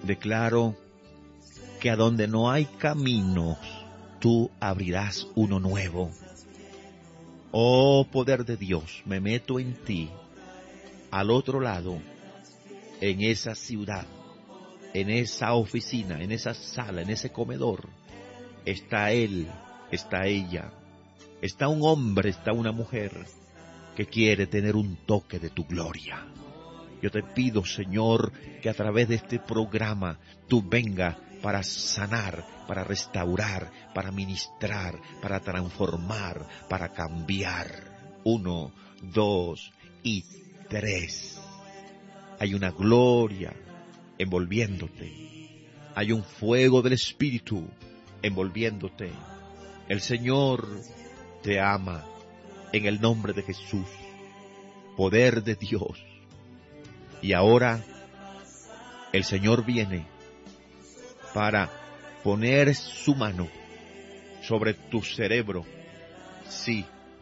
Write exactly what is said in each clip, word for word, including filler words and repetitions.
Declaro que a donde no hay caminos, tú abrirás uno nuevo. Oh poder de Dios, me meto en ti, al otro lado, en esa ciudad, en esa oficina, en esa sala, en ese comedor. Está él, está ella, está un hombre, está una mujer que quiere tener un toque de tu gloria. Yo te pido, Señor, que a través de este programa tú vengas para sanar, para restaurar, para ministrar, para transformar, para cambiar. Uno, dos y tres. Hay una gloria envolviéndote. Hay un fuego del Espíritu envolviéndote. El Señor te ama en el nombre de Jesús. Poder de Dios. Y ahora el Señor viene para poner su mano sobre tu cerebro. Sí.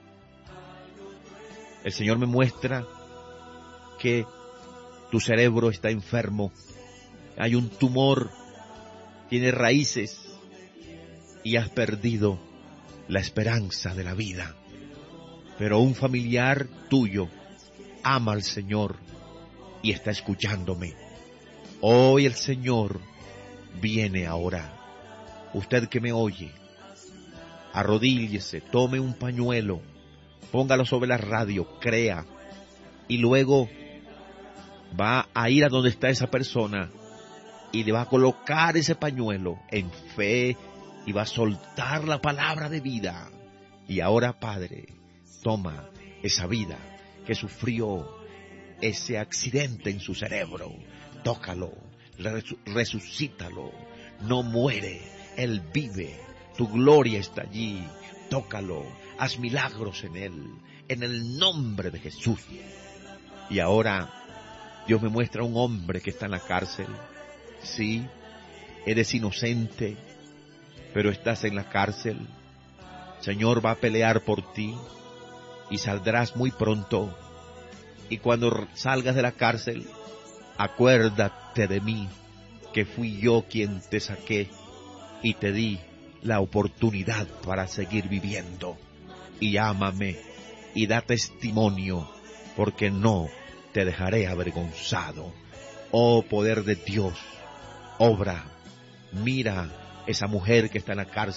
El Señor me muestra que tu cerebro está enfermo. Hay un tumor, tiene raíces y has perdido la esperanza de la vida. Pero un familiar tuyo ama al Señor y está escuchándome. Hoy el Señor viene ahora. Usted que me oye, arrodíllese, tome un pañuelo, póngalo sobre la radio, crea, y luego va a ir a donde está esa persona y le va a colocar ese pañuelo en fe y va a soltar la palabra de vida. Y ahora, Padre, toma esa vida que sufrió ese accidente en su cerebro, tócalo, resu- resucítalo, no muere, Él vive, tu gloria está allí, tócalo, haz milagros en Él, en el nombre de Jesús. Y ahora Dios me muestra a un hombre que está en la cárcel. Sí, eres inocente, pero estás en la cárcel. Señor va a pelear por ti y saldrás muy pronto. Y cuando salgas de la cárcel, acuérdate de mí, que fui yo quien te saqué y te di la oportunidad para seguir viviendo. Y ámame y da testimonio, porque no te dejaré avergonzado. Oh poder de Dios, obra, mira esa mujer que está en la cárcel.